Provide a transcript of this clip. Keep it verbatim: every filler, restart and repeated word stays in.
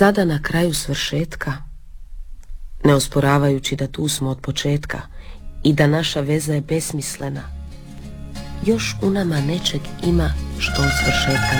Sada na kraju svršetka, ne osporavajući da tu smo od početka i da naša veza je besmislena, još u nama nečeg ima što od svršetka